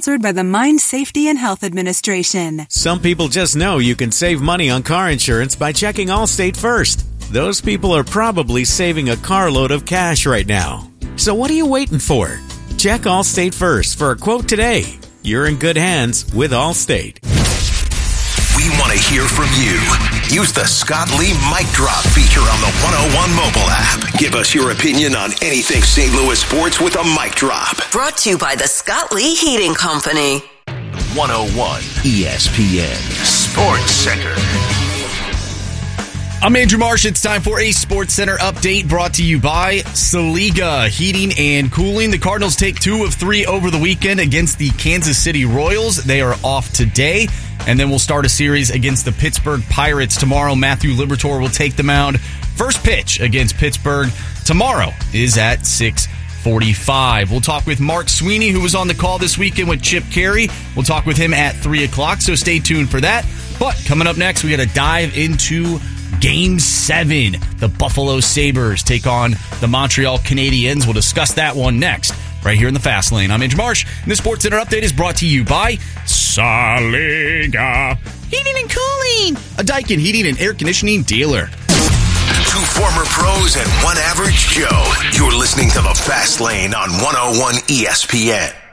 sponsored by the Mine Safety and Health Administration. Some people just know you can save money on car insurance by checking Allstate first. Those people are probably saving a carload of cash right now. So what are you waiting for? Check Allstate first for a quote today. You're in good hands with Allstate. We want to hear from you. Use the Scott Lee Mic Drop feature on the 101 mobile app. Give us your opinion on anything St. Louis sports with a mic drop. Brought to you by the Scott Lee Heating Company. 101 ESPN Sports Center. I'm Andrew Marsh. It's time for a Sports Center update brought to you by Saliga Heating and Cooling. The Cardinals take 2 of 3 over the weekend against the Kansas City Royals. They are off today, and then we'll start a series against the Pittsburgh Pirates tomorrow. Matthew Liberatore will take the mound. First pitch against Pittsburgh tomorrow is at 6:45. We'll talk with Mark Sweeney, who was on the call this weekend with Chip Carey. We'll talk with him at 3 o'clock, so stay tuned for that. But coming up next, we got to dive into Game 7. The Buffalo Sabres take on the Montreal Canadiens. We'll discuss that one next, right here in the Fast Lane. I'm Andrew Marsh, and the Sports Center update is brought to you by Saliga Heating and Cooling, a Daikin heating and air conditioning dealer. 2 former pros and 1 average Joe. You're listening to the Fast Lane on 101 ESPN.